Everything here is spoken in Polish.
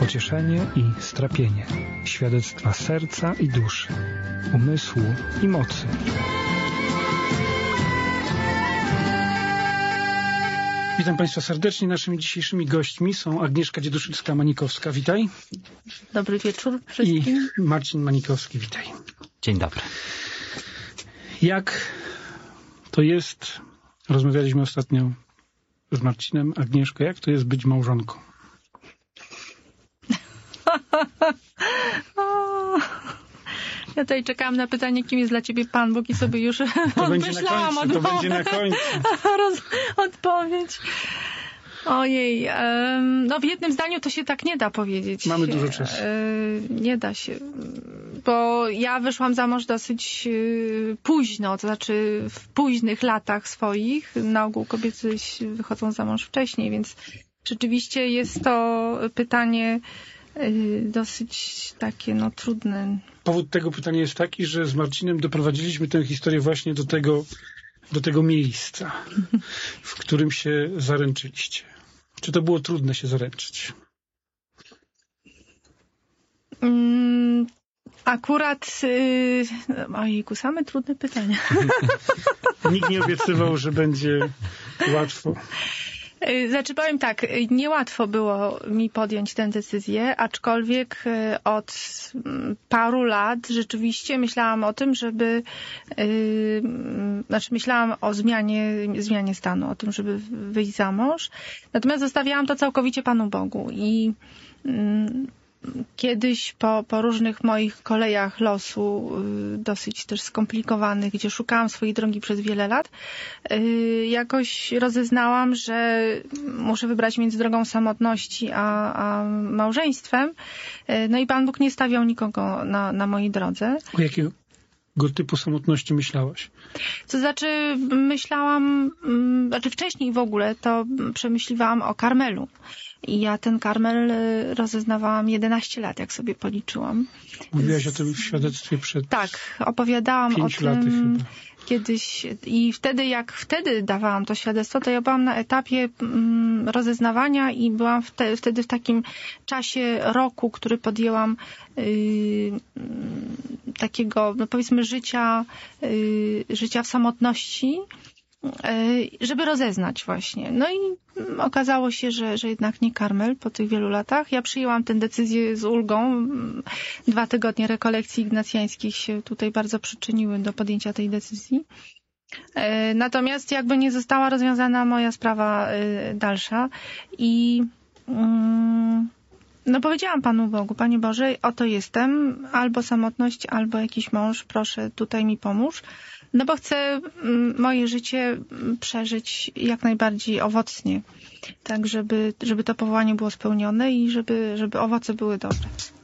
pocieszenie i strapienie, świadectwa serca i duszy, umysłu i mocy. Witam Państwa serdecznie. Naszymi dzisiejszymi gośćmi są Agnieszka Dzieduszycka-Manikowska. Witaj. Dobry wieczór wszystkim. I Marcin Manikowski. Witaj. Dzień dobry. Jak to jest, rozmawialiśmy ostatnio z Marcinem, Agnieszko, jak to jest być małżonką? Ja tutaj czekałam na pytanie, kim jest dla ciebie Pan Bóg i sobie już myślałam to będzie na końcu. Odpowiedź. Ojej, no w jednym zdaniu to się tak nie da powiedzieć. Mamy dużo czasu. Nie da się, bo ja wyszłam za mąż dosyć późno, to znaczy w późnych latach swoich. Na ogół kobiety wychodzą za mąż wcześniej, więc rzeczywiście jest to pytanie dosyć takie, trudne. Powód tego pytania jest taki, że z Marcinem doprowadziliśmy tę historię właśnie do tego miejsca, w którym się zaręczyliście. Czy to było trudne się zaręczyć? Akurat, ojejku, same trudne pytania. Nikt nie obiecywał, że będzie łatwo. Znaczy powiem tak, niełatwo było mi podjąć tę decyzję, aczkolwiek od paru lat rzeczywiście myślałam o tym, myślałam o zmianie stanu, o tym, żeby wyjść za mąż. Natomiast zostawiałam to całkowicie Panu Bogu i kiedyś po różnych moich kolejach losu, dosyć też skomplikowanych, gdzie szukałam swojej drogi przez wiele lat, jakoś rozeznałam, że muszę wybrać między drogą samotności a małżeństwem. No i Pan Bóg nie stawiał nikogo na mojej drodze. O jakiego typu samotności myślałaś? To znaczy wcześniej w ogóle to przemyśliwałam o Karmelu. I ja ten Karmel rozeznawałam 11 lat, jak sobie policzyłam. Mówiłaś o tym w świadectwie przed... Tak, opowiadałam 5 o laty tym chyba. Kiedyś. I jak wtedy dawałam to świadectwo, to ja byłam na etapie rozeznawania i byłam wtedy w takim czasie roku, który podjęłam takiego, powiedzmy, życia w samotności, żeby rozeznać właśnie. No i okazało się, że jednak nie Karmel po tych wielu latach. Ja przyjęłam tę decyzję z ulgą. 2 tygodnie rekolekcji ignacjańskich się tutaj bardzo przyczyniły do podjęcia tej decyzji. Natomiast jakby nie została rozwiązana moja sprawa dalsza i powiedziałam Panu Bogu: Panie Boże, oto jestem, albo samotność, albo jakiś mąż, proszę, tutaj mi pomóż. Bo chcę moje życie przeżyć jak najbardziej owocnie, tak żeby to powołanie było spełnione i żeby owoce były dobre.